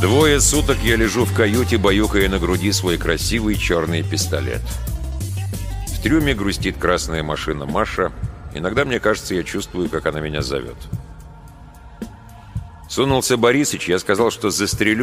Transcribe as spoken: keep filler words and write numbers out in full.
Двое суток я лежу в каюте, баюкая на груди свой красивый черный пистолет. В трюме грустит красная машина Маша. Иногда, мне кажется, я чувствую, как она меня зовет. Сунулся Борисыч, я сказал, что застрелю